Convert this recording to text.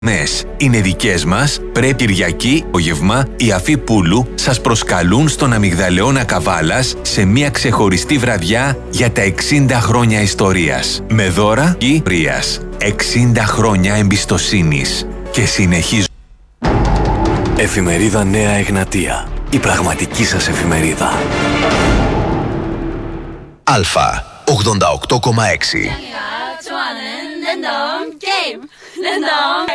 Είναι δικές μας, πρέπει Κυριακή, απόγευμα, οι Αφή Πούλου σας προσκαλούν στον Αμυγδαλεώνα Καβάλας σε μια ξεχωριστή βραδιά για τα 60 χρόνια ιστορίας. Με δώρα Κύπριας, 60 χρόνια εμπιστοσύνης και συνεχίζουν. Εφημερίδα Νέα Εγνατία. Η πραγματική σας εφημερίδα. Αλφα 88,6.